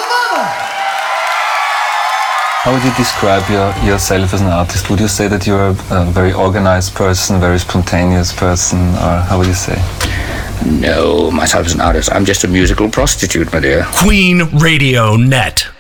How would you describe yourself as an artist? Would you say that you're a very organized person, very spontaneous person, or how would you say? No, myself as an artist, I'm just a musical prostitute, my dear. Queen Radio Net.